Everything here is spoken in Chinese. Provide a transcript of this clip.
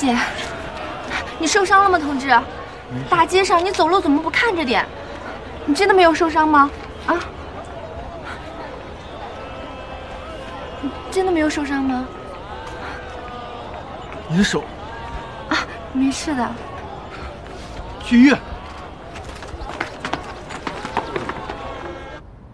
姐，你受伤了吗，同志？大街上你走路怎么不看着点？你真的没有受伤吗？啊？你真的没有受伤吗？ 你的手啊，没事的。 去医院。